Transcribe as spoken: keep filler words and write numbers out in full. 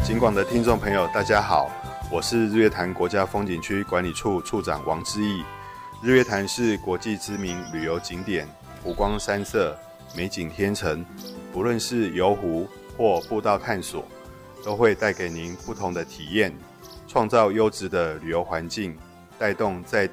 景广的听众朋友，大家好，我是日月潭国家风景区管理处处长王之义。日月潭是国际知名旅游景点，湖光山色，美景天成，不论是游湖或步道探索，都会带给您不同的体验，创造优质的旅游环境，带动在